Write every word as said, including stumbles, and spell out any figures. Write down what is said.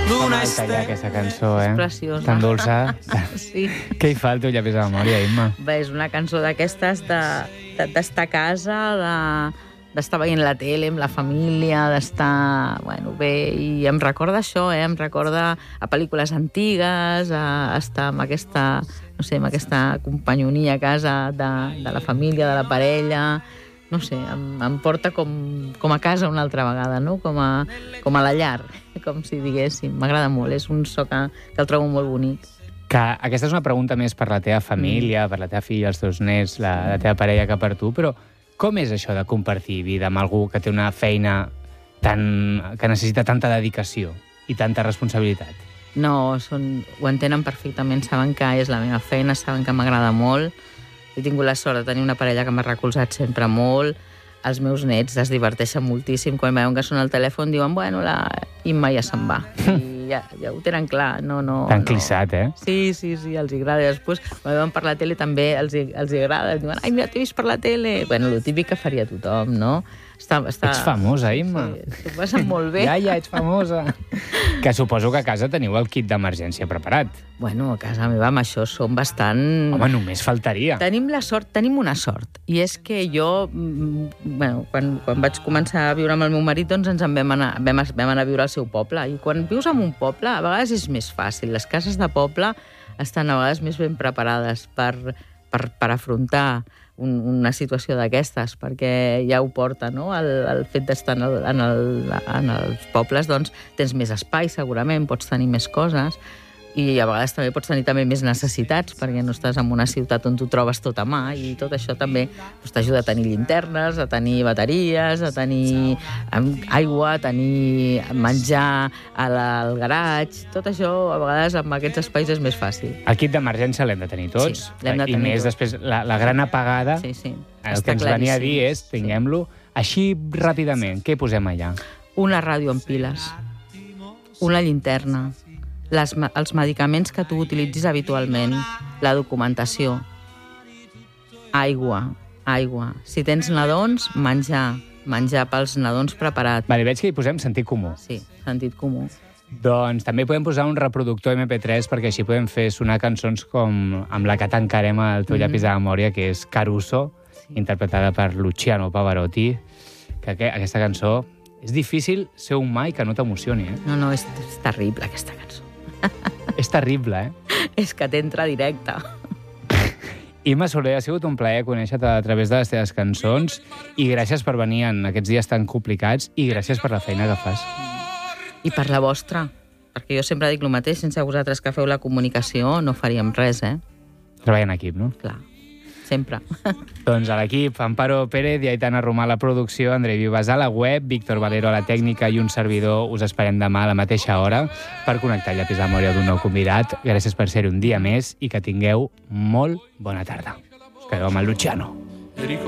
Luna estella. Aquesta cançó, eh? És preciosa. Tan dolça. Sí. Què hi fa al teu llapis de memòria, Imma? Bé, és una cançó d'aquestes d'estar de, de, a casa, de d'estar veient la tele amb la família, d'estar, bueno, bé, i em recorda això, eh? Em recorda a pel·lícules antigues, a estar amb aquesta, no sé, amb aquesta companyonia a casa de, de la família, de la parella, no sé, em, em porta com, com a casa una altra vegada, no? Com a, com a la llar, com si diguéssim. M'agrada molt, és un so que, que el trobo molt bonic. Que aquesta és una pregunta més per la teva família, mm. per la teva filla, els teus nets, la, la teva parella, que per tu, però com és això de compartir vida amb algú que té una feina tan, que necessita tanta dedicació i tanta responsabilitat? No, són, ho entenen perfectament, saben que és la meva feina, saben que m'agrada molt. He tingut la sort de tenir una parella que m'ha recolzat sempre molt. Els meus nets es diverteixen moltíssim. Quan veuen que sona al telèfon diuen, bueno, la Imma ja se'n va. I ja, ja ho tenen clar. No, no, Tan no. clissat, eh? Sí, sí, sí, els agrada. Després, quan veuen per la tele també els, els agrada. Diuen, ai, mira, t'he vist per la tele. Bueno, el típic que faria tothom, no? Està, està... Ets famosa, Imma. Sí, t'ho passen molt bé. Ja, ja, ets famosa. Que suposo que a casa teniu el kit d'emergència preparat. Bueno, a casa meva amb això som bastant... Home, només faltaria. Tenim la sort, tenim una sort, i és que jo, bueno, quan, quan vaig començar a viure amb el meu marit, doncs ens en vam anar, vam, vam anar a viure al seu poble, i quan vius en un poble, a vegades és més fàcil. Les cases de poble estan a vegades més ben preparades per, per, per afrontar un, una situació d'aquestes, perquè ja ho porta, no? El, el fet d'estar en, el, en, el, en els pobles, doncs, tens més espai, segurament, pots tenir més coses, i a vegades també pots tenir també més necessitats, perquè no estàs en una ciutat on tu trobes tot a mà, i tot això també doncs, t'ajuda a tenir llinternes, a tenir bateries, a tenir aigua, a tenir menjar al garatge. Tot això, a vegades, amb aquests espais és més fàcil. El kit d'emergència l'hem de tenir tots. Sí, l'hem de tenir I més tots. després, la, la gran apagada, sí, sí. el Està que ens venia a dir és, sí. tinguem-lo, així ràpidament, què posem allà? Una ràdio amb piles, una llinterna, Les, els medicaments que tu utilitzis habitualment, la documentació, aigua, aigua. Si tens nadons, menjar, menjar pels nadons preparat. Vale, veig que hi posem sentit comú. Sí, sentit comú. Doncs també podem posar un reproductor eme pe tres perquè així podem fer sonar cançons com amb la que tancarem el teu llapis de memòria, que és Caruso, sí. interpretada per Luciano Pavarotti, que aquesta cançó és difícil ser humà i que no t'emocioni, eh? No, no, és, és terrible aquesta cançó. És terrible, eh? És que t'entra directe. Imma Soler, ha sigut un plaer conèixer-te a través de les teves cançons i gràcies per venir en aquests dies tan complicats i gràcies per la feina que fas. I per la vostra, perquè jo sempre dic el mateix, sense vosaltres que feu la comunicació no faríem res, eh? Treballa en equip, no? Clar, sempre. Doncs a l'equip, Amparo Pérez i Aitana Romà a la producció, Andrei Vives a la web, Víctor Valero a la tècnica i un servidor. Us esperem demà a la mateixa hora per connectar el llapis de memòria d'un nou convidat. Gràcies per ser-hi un dia més i que tingueu molt bona tarda. Us quedeu amb el Luciano.